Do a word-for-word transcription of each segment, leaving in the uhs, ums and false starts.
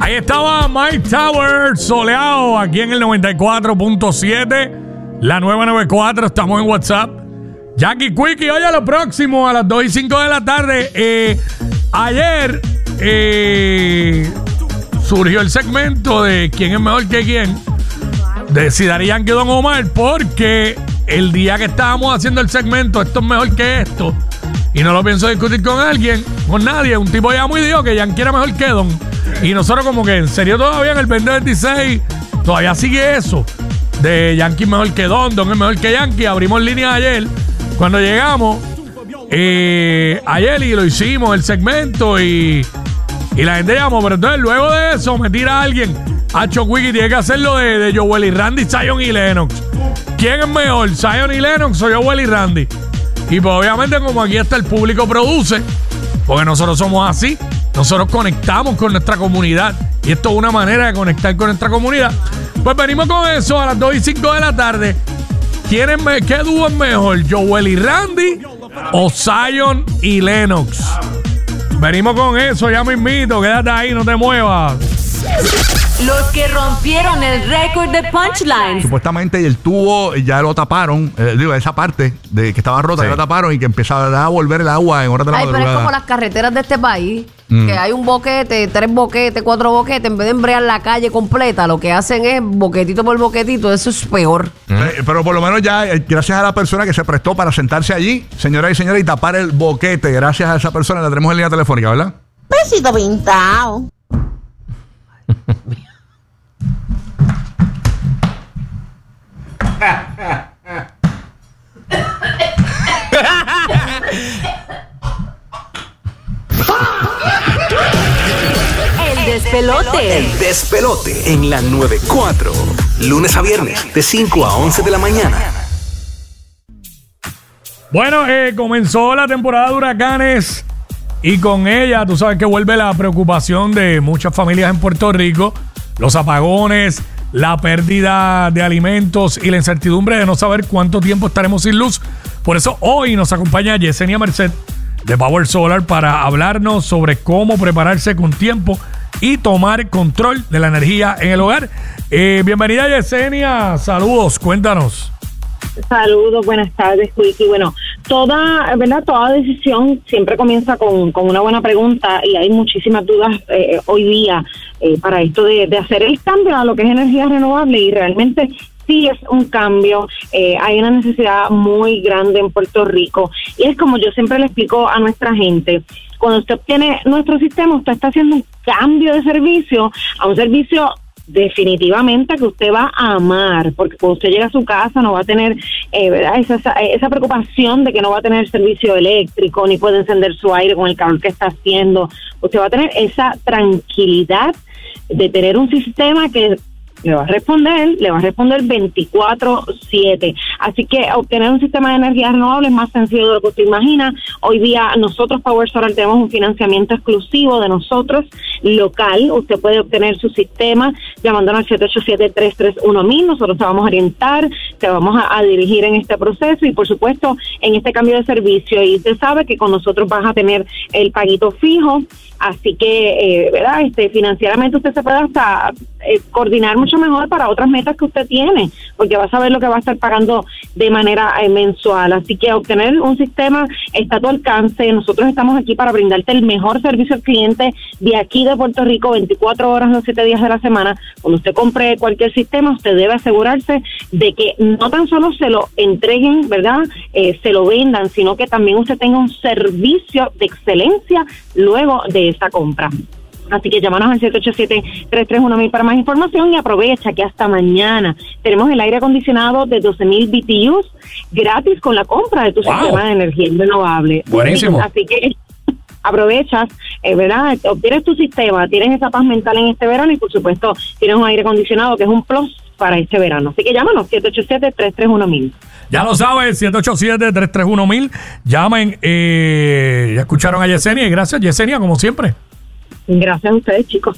Ahí estaba Mike Tower, soleado, aquí en el noventa y cuatro punto siete, la nueva noventa y cuatro, estamos en WhatsApp. Jackie Quickie, oye, lo próximo a las dos y cinco de la tarde. Eh, ayer eh, surgió el segmento de quién es mejor que quién, de si Daddy Yankee o Don Omar, porque el día que estábamos haciendo el segmento, esto es mejor que esto, y no lo pienso discutir con alguien, con nadie, un tipo llamó y dijo que Yankee era mejor que Don. Y nosotros como que en serio todavía en el veinte veintiséis todavía sigue eso de Yankee mejor que Don, Don es mejor que Yankee. Abrimos línea ayer cuando llegamos eh, ayer y lo hicimos el segmento y, y la gente llamó, pero entonces luego de eso me tira alguien Hacho Quickie, tiene que hacerlo de, de Joel y Randy, Zion y Lennox. ¿Quién es mejor, Zion y Lennox o Joel y Randy? Y pues obviamente como aquí hasta el público produce, porque nosotros somos así, nosotros conectamos con nuestra comunidad y esto es una manera de conectar con nuestra comunidad. Pues venimos con eso a las dos y cinco de la tarde. ¿Quién es me ¿Qué dúo es mejor, Joel y Randy o Zion y Lennox? Venimos con eso, ya mismito, quédate ahí, no te muevas. Los que rompieron el récord de punchlines. Supuestamente el tubo ya lo taparon, eh, digo, esa parte de que estaba rota, sí, ya lo taparon y que empezaba a volver el agua en horas de la Ay, madrugada. pero es como las carreteras de este país, mm. que hay un boquete, tres boquetes, cuatro boquetes, en vez de embrear la calle completa, lo que hacen es boquetito por boquetito, eso es peor. Mm. Eh, pero por lo menos ya, eh, gracias a la persona que se prestó para sentarse allí, señoras y señores, y tapar el boquete, gracias a esa persona, la tenemos en línea telefónica, ¿verdad? Besito pintado. El despelote. El despelote en la noventa y cuatro. Lunes a viernes de cinco a once de la mañana. Bueno, eh, comenzó la temporada de huracanes y con ella tú sabes que vuelve la preocupación de muchas familias en Puerto Rico, los apagones, la pérdida de alimentos y la incertidumbre de no saber cuánto tiempo estaremos sin luz. Por eso hoy nos acompaña Yesenia Merced de Power Solar para hablarnos sobre cómo prepararse con tiempo y tomar control de la energía en el hogar. Eh, bienvenida Yesenia, saludos, cuéntanos. Saludos, buenas tardes, Quickie. Bueno, toda, ¿verdad? Toda decisión siempre comienza con, con una buena pregunta y hay muchísimas dudas eh, hoy día eh, para esto de, de hacer el cambio a lo que es energía renovable y realmente sí es un cambio. Eh, hay una necesidad muy grande en Puerto Rico y es como yo siempre le explico a nuestra gente. Cuando usted obtiene nuestro sistema, usted está haciendo un cambio de servicio a un servicio definitivamente que usted va a amar, porque cuando usted llega a su casa no va a tener eh, ¿verdad? Esa, esa, esa preocupación de que no va a tener servicio eléctrico, ni puede encender su aire con el calor que está haciendo. Usted va a tener esa tranquilidad de tener un sistema que le va a responder, le va a responder veinticuatro siete. Así que obtener un sistema de energía renovable es más sencillo de lo que usted imagina. Hoy día nosotros, Power Solar, tenemos un financiamiento exclusivo de nosotros, local. Usted puede obtener su sistema llamándonos al siete ocho siete, tres tres uno mil. Nosotros te vamos a orientar, te vamos a, a dirigir en este proceso y, por supuesto, en este cambio de servicio. Y usted sabe que con nosotros vas a tener el paguito fijo. Así que, eh, ¿verdad? Este, financieramente usted se puede hasta eh, coordinar mucho mejor para otras metas que usted tiene, porque va a saber lo que va a estar pagando de manera eh, mensual. Así que obtener un sistema está a tu alcance. Nosotros estamos aquí para brindarte el mejor servicio al cliente de aquí de Puerto Rico, veinticuatro horas, los siete días de la semana. Cuando usted compre cualquier sistema, usted debe asegurarse de que no tan solo se lo entreguen, ¿verdad? Eh, se lo vendan, sino que también usted tenga un servicio de excelencia luego de esta compra. Así que llámanos al siete ocho siete, tres tres uno mil para más información y aprovecha que hasta mañana tenemos el aire acondicionado de doce mil B T Us gratis con la compra de tu wow. sistema de energía renovable. Buenísimo. Así que aprovechas, eh, ¿verdad? Obtienes tu sistema, tienes esa paz mental en este verano y por supuesto tienes un aire acondicionado que es un plus para este verano. Así que llámanos siete ocho siete, tres tres uno mil. Ya lo sabes, siete ocho siete, tres tres uno mil. Llamen, eh, ya escucharon a Yesenia y gracias Yesenia como siempre. Gracias a ustedes, chicos.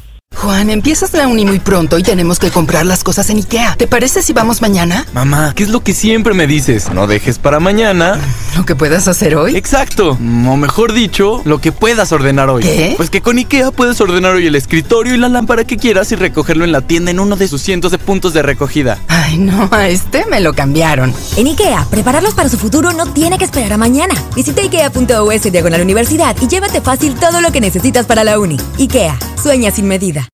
Juan, empiezas la uni muy pronto y tenemos que comprar las cosas en IKEA. ¿Te parece si vamos mañana? Mamá, ¿qué es lo que siempre me dices? No dejes para mañana ¿Lo que puedas hacer hoy? Exacto, o mejor dicho, lo que puedas ordenar hoy. ¿Qué? Pues que con IKEA puedes ordenar hoy el escritorio y la lámpara que quieras y recogerlo en la tienda en uno de sus cientos de puntos de recogida. Ay, no, a este me lo cambiaron. En IKEA, prepararlos para su futuro no tiene que esperar a mañana. Visita ikea.us diagonal universidad y llévate fácil todo lo que necesitas para la uni. IKEA, sueña sin medida.